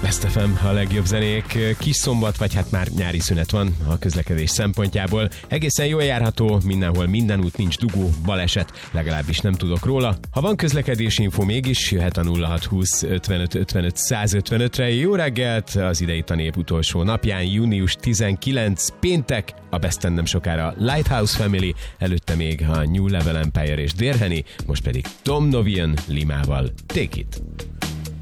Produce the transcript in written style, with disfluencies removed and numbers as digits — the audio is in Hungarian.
Best FM, a legjobb zenék. Kis szombat, vagy hát már nyári szünet van a közlekedés szempontjából. Egészen jól járható, mindenhol minden út, nincs dugó, baleset, legalábbis nem tudok róla. Ha van közlekedési info mégis, jöhet a 0620 55 55 155-re. Jó reggelt, az idei tanév utolsó napján, június 19 péntek, a Besten nem sokára Lighthouse Family, előtte még a New Level Empire és Derheni, most pedig Tom Novian Limával. Take it!